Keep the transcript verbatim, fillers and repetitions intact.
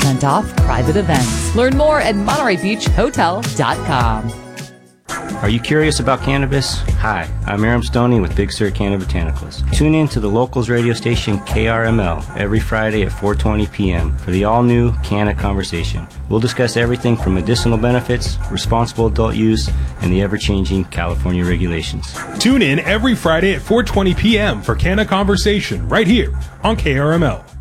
percent off private events. Learn more at Monterey Beach Hotel dot com. Are you curious about cannabis? Hi, I'm Aram Stoney with Big Sur Canna Botanicals. Tune in to the locals radio station K R M L every Friday at four twenty p.m. for the all-new Canna Conversation. We'll discuss everything from medicinal benefits, responsible adult use, and the ever-changing California regulations. Tune in every Friday at four twenty p.m. for Canna Conversation right here on K R M L.